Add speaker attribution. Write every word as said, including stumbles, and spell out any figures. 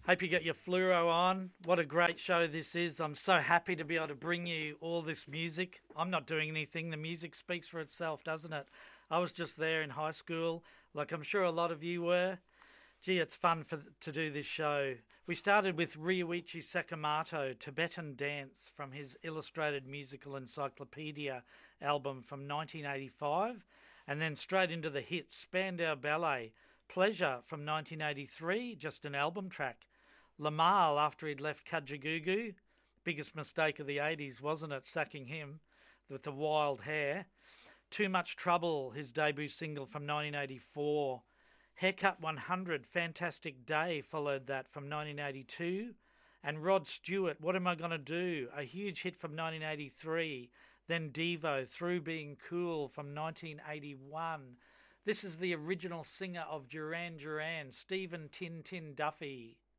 Speaker 1: Hope you got your fluoro on. What a great show this is. I'm so happy to be able to bring you all this music. I'm not doing anything. The music speaks for itself, doesn't it? I was just there in high school, like I'm sure a lot of you were. Gee, it's fun for to do this show. We started with Ryuichi Sakamoto, Tibetan Dance, from his Illustrated Musical Encyclopedia album from nineteen eighty-five, and then straight into the hits, Spandau Ballet, Pleasure from nineteen eighty-three, just an album track. Lamal, after he'd left Kajagoogoo, biggest mistake of the eighties, wasn't it, sacking him with the wild hair. Too Much Trouble, his debut single from nineteen eighty-four. Haircut one hundred, Fantastic Day, followed that from nineteen eighty-two. And Rod Stewart, What Am I Gonna Do, a huge hit from nineteen eighty-three. Then Devo, Through Being Cool from nineteen eighty-one. This is the original singer of Duran Duran, Stephen Tin Tin Duffy.